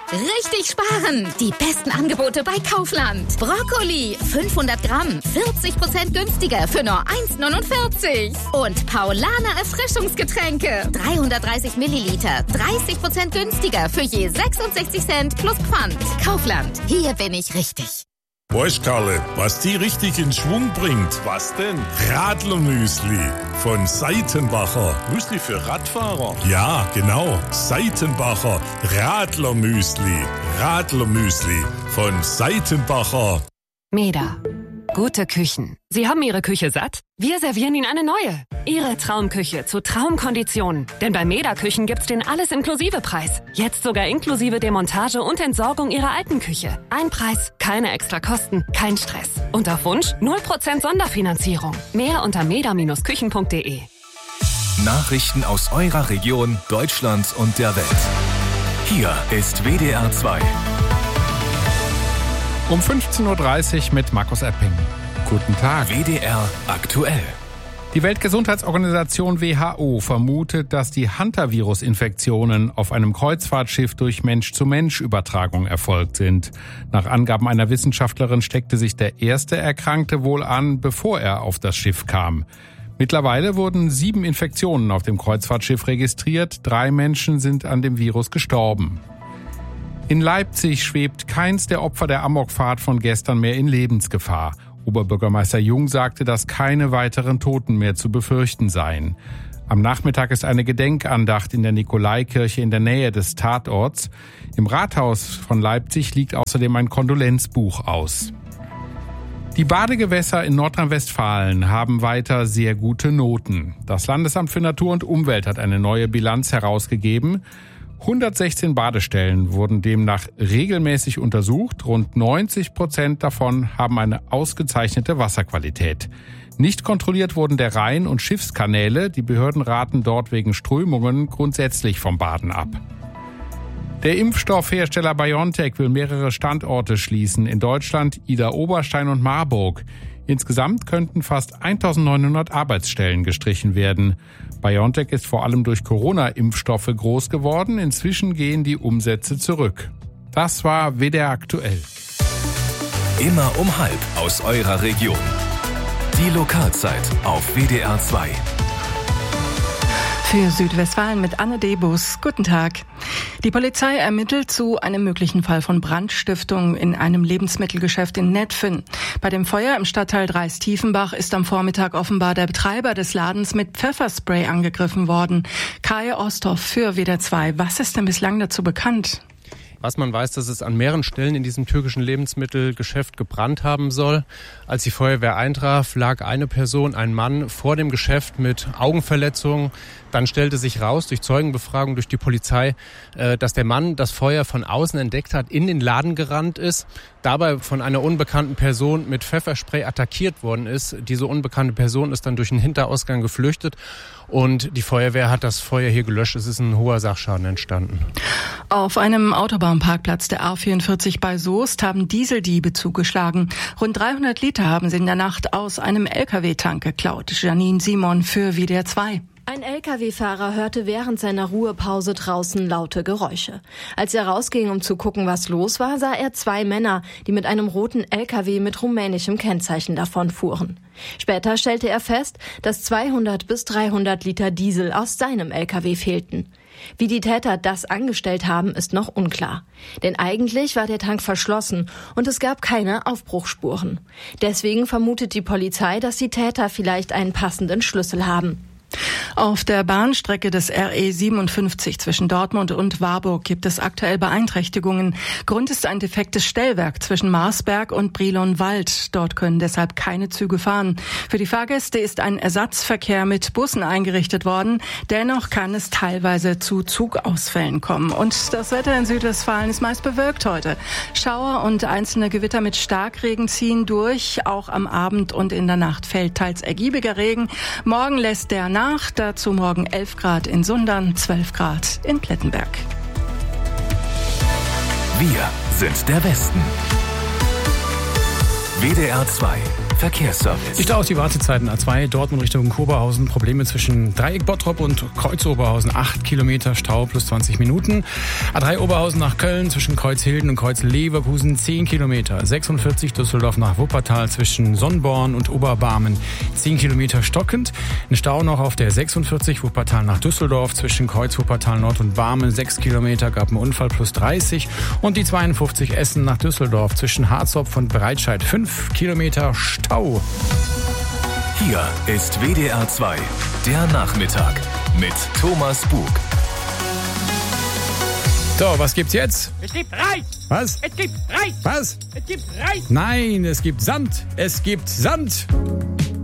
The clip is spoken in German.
Richtig sparen! Die besten Angebote bei Kaufland. Brokkoli, 500 Gramm, 40% günstiger für nur 1,49. Und Paulaner Erfrischungsgetränke, 330 Milliliter, 30% günstiger für je 66 Cent plus Pfand. Kaufland, hier bin ich richtig. Weißt Karle, was die richtig in Schwung bringt? Was denn? Radlermüsli von Seitenbacher. Müsli für Radfahrer? Ja, genau. Seitenbacher Radlermüsli. Radlermüsli von Seitenbacher. Meda. Gute Küchen. Sie haben Ihre Küche satt? Wir servieren Ihnen eine neue. Ihre Traumküche zu Traumkonditionen. Denn bei Meda Küchen gibt's den Alles-Inklusive-Preis. Jetzt sogar inklusive Demontage und Entsorgung Ihrer alten Küche. Ein Preis, keine extra Kosten, kein Stress. Und auf Wunsch 0% Sonderfinanzierung. Mehr unter meda-küchen.de. Nachrichten aus eurer Region, Deutschland und der Welt. Hier ist WDR 2. Um 15.30 Uhr mit Markus Epping. Guten Tag. WDR aktuell. Die Weltgesundheitsorganisation WHO vermutet, dass die Hantavirus-Infektionen auf einem Kreuzfahrtschiff durch Mensch-zu-Mensch-Übertragung erfolgt sind. Nach Angaben einer Wissenschaftlerin steckte sich der erste Erkrankte wohl an, bevor er auf das Schiff kam. Mittlerweile wurden 7 Infektionen auf dem Kreuzfahrtschiff registriert. 3 Menschen sind an dem Virus gestorben. In Leipzig schwebt keins der Opfer der Amokfahrt von gestern mehr in Lebensgefahr. Oberbürgermeister Jung sagte, dass keine weiteren Toten mehr zu befürchten seien. Am Nachmittag ist eine Gedenkandacht in der Nikolaikirche in der Nähe des Tatorts. Im Rathaus von Leipzig liegt außerdem ein Kondolenzbuch aus. Die Badegewässer in Nordrhein-Westfalen haben weiter sehr gute Noten. Das Landesamt für Natur und Umwelt hat eine neue Bilanz herausgegeben. 116 Badestellen wurden demnach regelmäßig untersucht. Rund 90% davon haben eine ausgezeichnete Wasserqualität. Nicht kontrolliert wurden der Rhein- und Schiffskanäle. Die Behörden raten dort wegen Strömungen grundsätzlich vom Baden ab. Der Impfstoffhersteller BioNTech will mehrere Standorte schließen. In Deutschland Idar Oberstein und Marburg. Insgesamt könnten fast 1900 Arbeitsstellen gestrichen werden. BioNTech ist vor allem durch Corona-Impfstoffe groß geworden. Inzwischen gehen die Umsätze zurück. Das war WDR aktuell. Immer um 12:30 aus eurer Region. Die Lokalzeit auf WDR 2. Für Südwestfalen mit Anne Debus. Guten Tag. Die Polizei ermittelt zu einem möglichen Fall von Brandstiftung in einem Lebensmittelgeschäft in Netphen. Bei dem Feuer im Stadtteil Dreis-Tiefenbach ist am Vormittag offenbar der Betreiber des Ladens mit Pfefferspray angegriffen worden. Kai Osthoff für WDR 2. Was ist denn bislang dazu bekannt? Was man weiß, dass es an mehreren Stellen in diesem türkischen Lebensmittelgeschäft gebrannt haben soll. Als die Feuerwehr eintraf, lag eine Person, ein Mann, vor dem Geschäft mit Augenverletzungen. Dann stellte sich raus durch Zeugenbefragung durch die Polizei, dass der Mann das Feuer von außen entdeckt hat, in den Laden gerannt ist, dabei von einer unbekannten Person mit Pfefferspray attackiert worden ist. Diese unbekannte Person ist dann durch den Hinterausgang geflüchtet und die Feuerwehr hat das Feuer hier gelöscht. Es ist ein hoher Sachschaden entstanden. Auf einem Autobahnparkplatz der A44 bei Soest haben Dieseldiebe zugeschlagen. Rund 300 Liter haben sie in der Nacht aus einem LKW-Tank geklaut. Janine Simon für WDR 2. Ein Lkw-Fahrer hörte während seiner Ruhepause draußen laute Geräusche. Als er rausging, um zu gucken, was los war, sah er 2 Männer, die mit einem roten Lkw mit rumänischem Kennzeichen davonfuhren. Später stellte er fest, dass 200 bis 300 Liter Diesel aus seinem Lkw fehlten. Wie die Täter das angestellt haben, ist noch unklar. Denn eigentlich war der Tank verschlossen und es gab keine Aufbruchsspuren. Deswegen vermutet die Polizei, dass die Täter vielleicht einen passenden Schlüssel haben. Auf der Bahnstrecke des RE 57 zwischen Dortmund und Warburg gibt es aktuell Beeinträchtigungen. Grund ist ein defektes Stellwerk zwischen Marsberg und Brilonwald. Dort können deshalb keine Züge fahren. Für die Fahrgäste ist ein Ersatzverkehr mit Bussen eingerichtet worden. Dennoch kann es teilweise zu Zugausfällen kommen. Und das Wetter in Südwestfalen ist meist bewölkt heute. Schauer und einzelne Gewitter mit Starkregen ziehen durch. Auch am Abend und in der Nacht fällt teils ergiebiger Regen. Morgen lässt der nach. Dazu morgen 11 Grad in Sundern, 12 Grad in Plettenberg. Wir sind der Westen. WDR 2 Verkehrsservice. Die Staus, die Wartezeiten A2 Dortmund Richtung Oberhausen. Probleme zwischen Dreieck Bottrop und Kreuz Oberhausen. 8 Kilometer Stau plus 20 Minuten. A3 Oberhausen nach Köln zwischen Kreuz Hilden und Kreuz Leverkusen 10 Kilometer. 46 Düsseldorf nach Wuppertal zwischen Sonnborn und Oberbarmen 10 Kilometer stockend. Ein Stau noch auf der 46 Wuppertal nach Düsseldorf zwischen Kreuz Wuppertal Nord und Barmen 6 Kilometer, gab einen Unfall plus 30. Und die 52 Essen nach Düsseldorf zwischen Harzopf und Breitscheid 5 Kilometer Stau. Hier ist WDR 2, der Nachmittag mit Thomas Bug. So, was gibt's jetzt? Es gibt Reis! Was? Es gibt Reis! Was? Es gibt Reis! Nein, es gibt Sand! Es gibt Sand!